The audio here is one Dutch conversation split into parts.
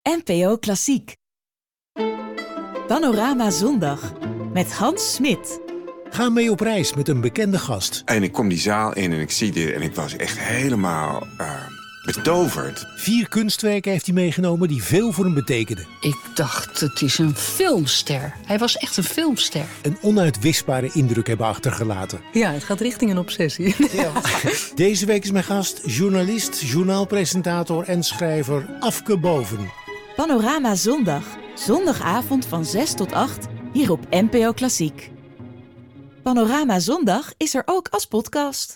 NPO Klassiek. Panorama Zondag met Hans Smit. Ga mee op reis met een bekende gast. En ik kom die zaal in en ik zie dit en ik was echt helemaal betoverd. 4 kunstwerken heeft hij meegenomen die veel voor hem betekenden. Ik dacht, het is een filmster. Hij was echt een filmster. Een onuitwisbare indruk hebben achtergelaten. Ja, het gaat richting een obsessie. Ja. Deze week is mijn gast journalist, journaalpresentator en schrijver Afke Boven. Panorama Zondag. Zondagavond van 6 tot 8 hier op NPO Klassiek. Panorama Zondag is er ook als podcast.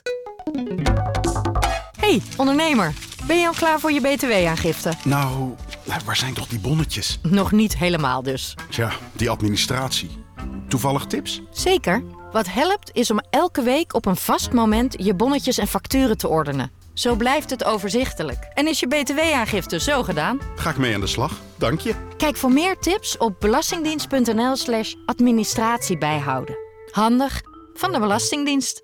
Hey, ondernemer. Ben je al klaar voor je btw-aangifte? Nou, waar zijn toch die bonnetjes? Nog niet helemaal dus. Tja, die administratie. Toevallig tips? Zeker. Wat helpt is om elke week op een vast moment je bonnetjes en facturen te ordenen. Zo blijft het overzichtelijk. En is je btw-aangifte zo gedaan? Ga ik mee aan de slag, dank je. Kijk voor meer tips op belastingdienst.nl/administratie bijhouden. Handig van de Belastingdienst.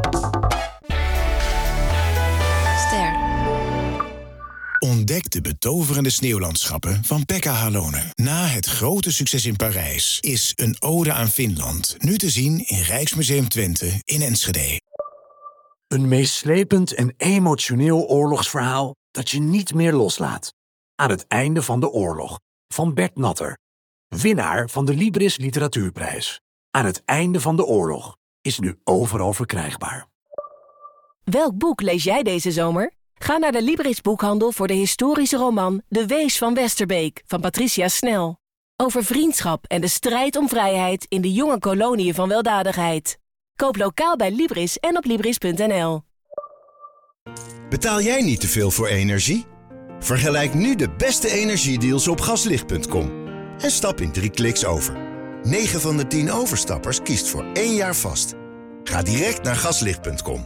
Ster. Ontdek de betoverende sneeuwlandschappen van Pekka Halonen. Na het grote succes in Parijs is Een ode aan Finland nu te zien in Rijksmuseum Twente in Enschede. Een meeslepend en emotioneel oorlogsverhaal dat je niet meer loslaat. Aan het einde van de oorlog, van Bert Natter. Winnaar van de Libris Literatuurprijs. Aan het einde van de oorlog is nu overal verkrijgbaar. Welk boek lees jij deze zomer? Ga naar de Libris boekhandel voor de historische roman De Wees van Westerbeek van Patricia Snel. Over vriendschap en de strijd om vrijheid in de jonge koloniën van weldadigheid. Koop lokaal bij Libris en op Libris.nl. Betaal jij niet te veel voor energie? Vergelijk nu de beste energiedeals op gaslicht.com. En stap in 3 kliks over. 9 van de 10 overstappers kiest voor 1 jaar vast. Ga direct naar gaslicht.com.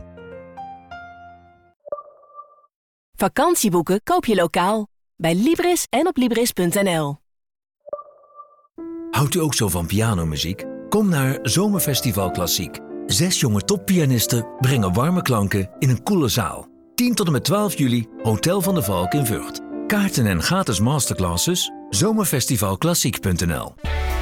Vakantieboeken koop je lokaal. Bij Libris en op Libris.nl. Houdt u ook zo van pianomuziek? Kom naar Zomerfestival Klassiek. 6 jonge toppianisten brengen warme klanken in een koele zaal. 10 tot en met 12 juli, Hotel van de Valk in Vught. Kaarten en gratis masterclasses, zomerfestivalklassiek.nl.